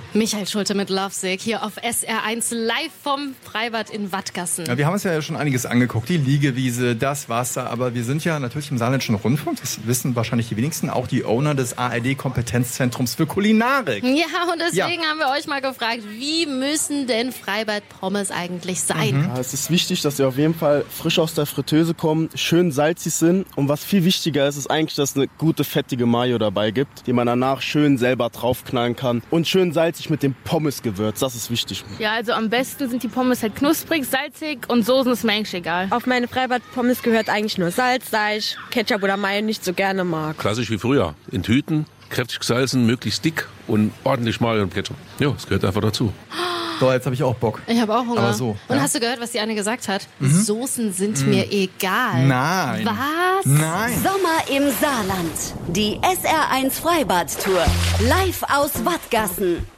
Michael Schulte mit Lovesick hier auf SR1 live vom Freibad in Wattgassen. Ja, wir haben uns ja schon einiges angeguckt, die Liegewiese, das Wasser, aber wir sind ja natürlich im Saarländischen Rundfunk, das wissen wahrscheinlich die wenigsten, auch die Owner des ARD-Kompetenzzentrums für Kulinarik. Ja, und deswegen haben wir euch mal gefragt, wie müssen denn Freibad-Pommes eigentlich sein? Ja, es ist wichtig, dass sie auf jeden Fall frisch aus der Fritteuse kommen, schön salzig sind und was viel wichtiger ist, ist eigentlich, dass es eine gute fettige Mayo dabei gibt, die man danach schön selber draufknallen kann und schön salzig mit dem Pommesgewürz, das ist wichtig. Ja, also am besten sind die Pommes halt knusprig, salzig und Soßen ist mir eigentlich egal. Auf meine Freibad-Pommes gehört eigentlich nur Salz, da ich Ketchup oder Mayo nicht so gerne mag. Klassisch wie früher, in Tüten, kräftig gesalzen, möglichst dick und ordentlich Mayo und Ketchup. Ja, das gehört einfach dazu. So, jetzt habe ich auch Bock. Ich habe auch Hunger. Aber so, und ja. hast du gehört, was die Anne gesagt hat? Soßen sind mir egal. Nein. Was? Nein. Sommer im Saarland. Die SR1 Freibad-Tour. Live aus Wattgassen.